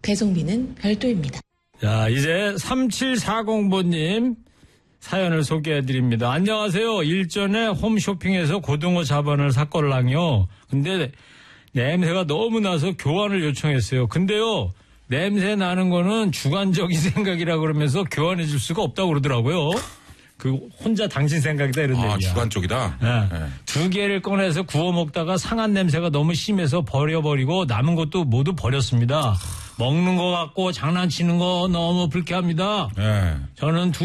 배송비는 별도입니다. 자, 이제 3740번님 사연을 소개해드립니다. 안녕하세요. 일전에 홈쇼핑에서 고등어 자반을 샀걸랑요. 근데 냄새가 너무 나서 교환을 요청했어요. 근데요, 냄새 나는 거는 주관적인 생각이라 그러면서 교환해 줄 수가 없다고 그러더라고요. 혼자 당신 생각이다 이런 얘기야. 주관적이다? 네. 네. 2개를 꺼내서 구워 먹다가 상한 냄새가 너무 심해서 버려버리고 남은 것도 모두 버렸습니다. 먹는 거 같고 장난치는 거 너무 불쾌합니다. 네. 저는